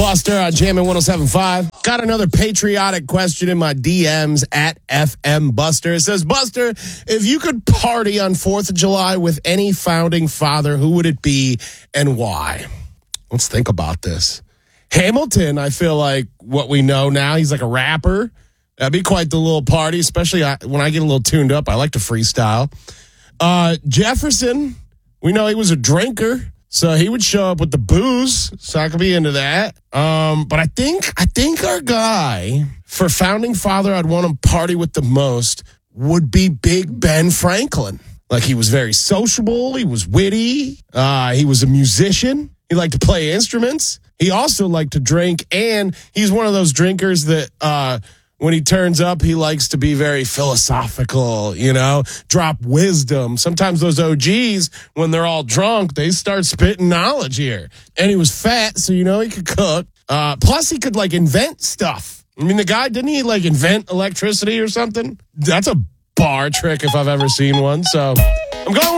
Buster on Jammin' 107.5. Got another patriotic question in my DMs at FM Buster. It says, Buster, if you could party on 4th of July with any founding father, who would it be and why? Let's think about this. Hamilton, I feel like what we know now, he's like a rapper. That'd be quite the little party, especially when I get a little tuned up. I like to freestyle. Jefferson, we know he was a drinker. So he would show up with the booze, so I could be into that. But I think our guy, for founding father I'd want to party with the most, would be Big Ben Franklin. Like, he was very sociable, he was witty, he was a musician, he liked to play instruments. He also liked to drink, and he's one of those drinkers that when he turns up, he likes to be very philosophical, drop wisdom. Sometimes those OGs, when they're all drunk, they start spitting knowledge here. And he was fat, so he could cook. Plus, he could, invent stuff. I mean, the guy, didn't he, invent electricity or something? That's a bar trick if I've ever seen one. So I'm going